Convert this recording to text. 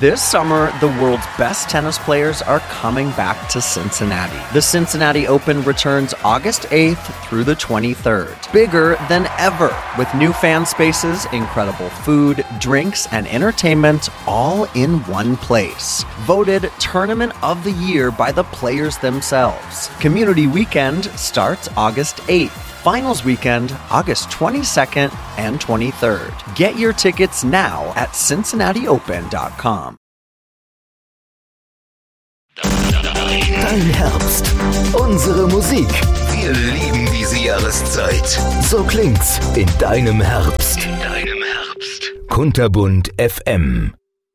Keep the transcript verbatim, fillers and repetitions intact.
This summer, the world's best tennis players are coming back to Cincinnati. The Cincinnati Open returns August eighth through the twenty-third. Bigger than ever, with new fan spaces, incredible food, drinks, and entertainment all in one place. Voted Tournament of the Year by the players themselves. Community Weekend starts August eighth. Finals Weekend, August twenty-second and twenty-third. Get your tickets now at cincinnati open dot com. Dein Herbst, unsere Musik. Wir lieben diese Jahreszeit. So klingt's in deinem Herbst. In deinem Herbst. Kunterbunt F M.